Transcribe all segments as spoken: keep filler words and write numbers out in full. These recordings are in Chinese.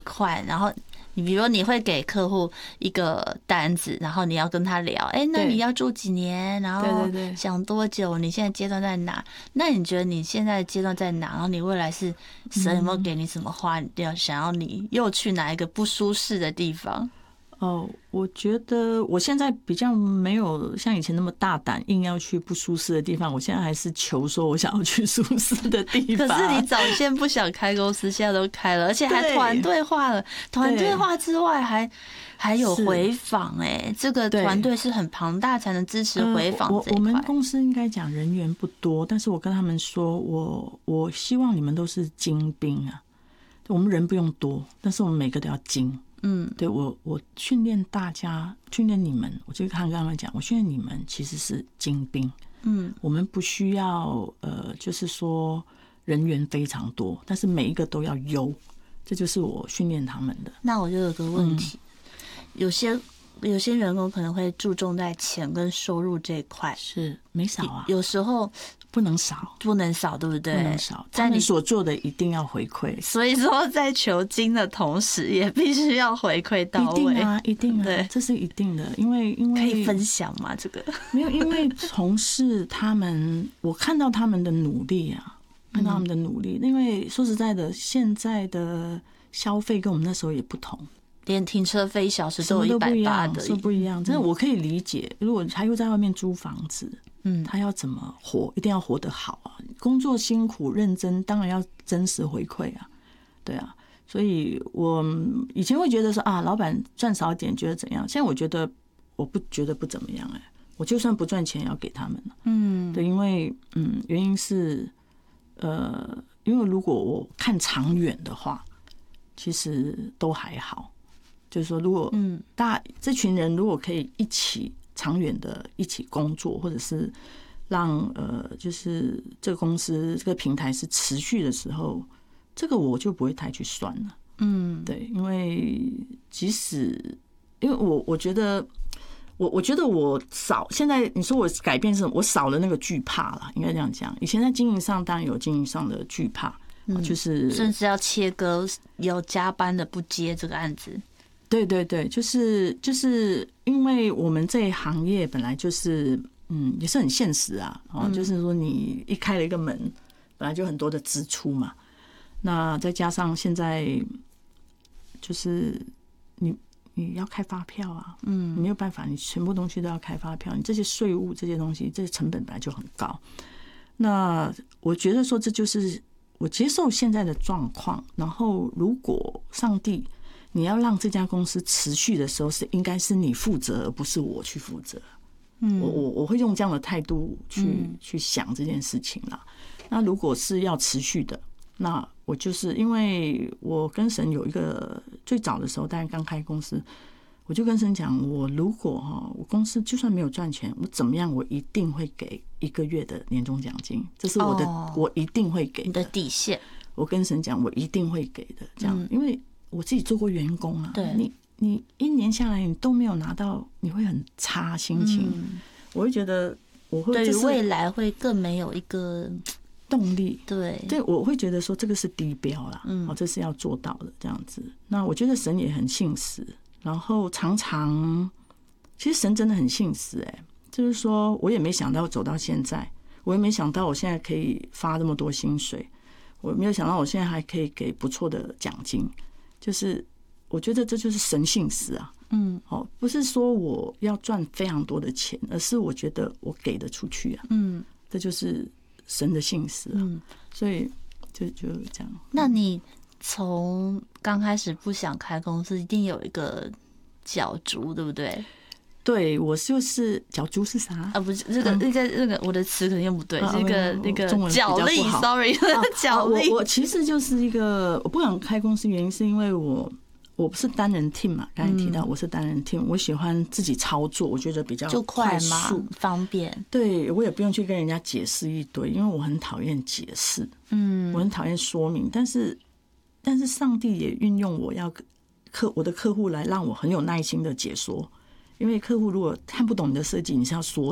快，然后你比如说你会给客户一个单子，然后你要跟他聊，哎、欸，那你要住几年，然后想多久，你现在阶段在哪？那你觉得你现在阶段在哪？然后你未来是神有没有给你什么话，要想要你又去哪一个不舒适的地方？ 哦，我觉得我现在比较没有像以前那么大胆，硬要去不舒适的地方。我现在还是求说我想要去舒适的地方。 可是你早先不想开公司，现在都开了，而且还团队化了。团队化之外还，还还有回访哎、欸，这个团队是很庞大，才能支持回访这一块、呃、我, 我们公司应该讲人员不多，但是我跟他们说，我我希望你们都是精兵啊。我们人不用多，但是我们每个都要精。嗯，对，我我训练大家，训练你们，我就看跟他们讲，我训练你们其实是精兵。嗯，我们不需要呃，就是说人员非常多，但是每一个都要优，这就是我训练他们的。 那我就有个问题，嗯、有些有些员工可能会注重在钱跟收入这一块， 是没少啊， 有时候。 不能少， 不能少，对不对？ 不能少，在你所做的一定要回馈。 所以说，在求精的同时，也必须要回馈到位。 一定啊，一定啊，对，这是一定的。因为因为可以分享吗？这个没有，因为同事他们，我看到他们的努力啊，看到他们的努力。嗯、因为说实在的，现在的消费跟我们那时候也不同。 连停车费一小时都有一百八的， 是不一样。真的，我可以理解，如果他又在外面租房子。嗯，他要怎么活？一定要活得好啊！工作辛苦认真，当然要真实回馈啊，对啊。所以我以前会觉得说啊，老板赚少点觉得怎样？现在我觉得我不觉得不怎么样哎、欸，我就算不赚钱也要给他们了。嗯，对，因为嗯，原因是呃，因为如果我看长远的话，其实都还好。就是说，如果嗯，大这群人如果可以一起。长远的一起工作，或者是让呃，就是这个公司这个平台是持续的时候，这个我就不会太去算了。嗯，对，因为即使因为我我觉得我我觉得我少现在你说我改变是我少了那个惧怕了，应该这样讲。以前在经营上当然有经营上的惧怕，嗯、就是甚至要切割有加班的不接这个案子。 对对对，就是就是因为我们这一行业本来就是嗯也是很现实啊，哦，就是说你一开了一个门，本来就很多的支出嘛，那再加上现在就是你你要开发票啊，嗯，没有办法，你全部东西都要开发票，你这些税务这些东西，这些成本本来就很高。那我觉得说这就是我接受现在的状况，然后如果上帝。你要让这家公司持续的时候，是应该是你负责，而不是我去负责。嗯，我我我会用这样的态度去、嗯、去想这件事情啦。那如果是要持续的，那我就是因为我跟神有一个最早的时候，当然刚开公司，我就跟神讲，我如果哈，我公司就算没有赚钱，我怎么样，我一定会给一个月的年终奖金，这是我的，哦、我一定会给的， 你的底线。 我跟神讲，我一定会给的，这样，嗯、因为。我自己做过员工啊，对，你你一年下来你都没有拿到，你会很差心情。嗯、我会觉得我会对未来会更没有一个动力。 对， 对，我会觉得说这个是低标啦，嗯，这是要做到的这样子。那我觉得神也很信实，然后常常其实神真的很信实，哎，就是说我也没想到走到现在，我也没想到我现在可以发这么多薪水，我没有想到我现在还可以给不错的奖金。就是我觉得这就是神信实啊，嗯，哦，不是说我要赚非常多的钱，而是我觉得我给得出去啊，嗯，这就是神的信实啊，嗯，所以就就这样。 那你从刚开始不想开公司，一定有一个角逐，对不对？ 对，我就是角逐是啥啊？不是这个那个那个，我的词可能用不对，那个那个角力 ，sorry， 角力。 我我其实就是一个，我不想开公司，原因是因为我我不是单人 team 嘛，刚才提到我是单人 team，我喜欢自己操作，我觉得比较就快嘛，方便。 对，我也不用去跟人家解释一堆，因为我很讨厌解释，嗯，我很讨厌说明，但是但是上帝也运用我要客我的客户来让我很有耐心的解说。因为客户如果看不懂你的设计，你是要说的，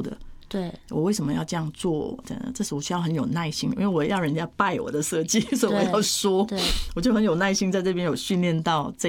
对， 我为什么要这样做？这是我需要很有耐心，因为我要人家拜我的设计，所以我要说，我就很有耐心，在这边有训练到这